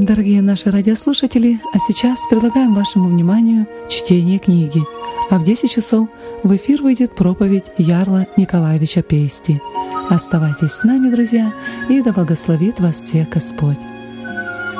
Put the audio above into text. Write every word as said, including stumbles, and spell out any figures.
Дорогие наши радиослушатели, а сейчас предлагаем вашему вниманию чтение книги. А в десять часов в эфир выйдет проповедь Ярла Николаевича Пейсти. Оставайтесь с нами, друзья, и да благословит вас всех Господь.